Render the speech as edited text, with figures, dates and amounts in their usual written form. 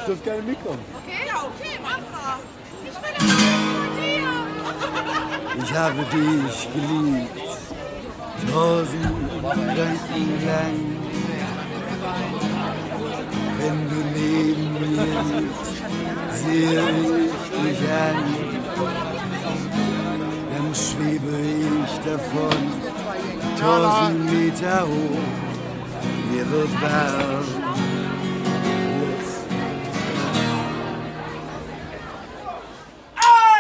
dürft gerne mitkommen. Okay, ja, okay, mach mal. Ich will aber nicht von dir. Ich habe dich geliebt, 1000 Gedanken lang. Wenn du neben mir liegst, sehe ich dich an. Dann schwebe ich davon, 1000 Meter hoch, mir wird warm.